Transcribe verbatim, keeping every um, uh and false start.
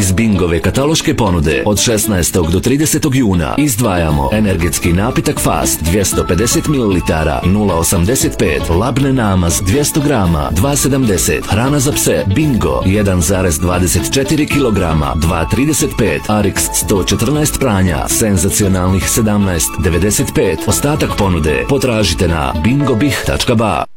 Iz Bingove kataloške ponude od šesnaestog do tridesetog juna izdvajamo energetski napitak Fast dvjesto pedeset mililitara nula osamdeset pet, labne namaz dvjesto grama dva sedamdeset, hrana za pse Bingo jedan zarez dvadeset četiri kilograma dva trideset pet, Arix sto četrnaest pranja senzacionalnih sedamnaest devedeset pet. Ostatak ponude potražite na bingobih tačka ba.